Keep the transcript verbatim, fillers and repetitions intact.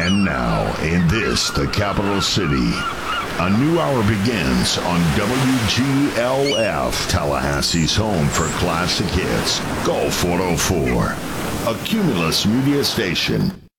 And now, in this, the capital city, a new hour begins on W G L F, Tallahassee's home for classic hits, Golf four oh four, a Cumulus media station.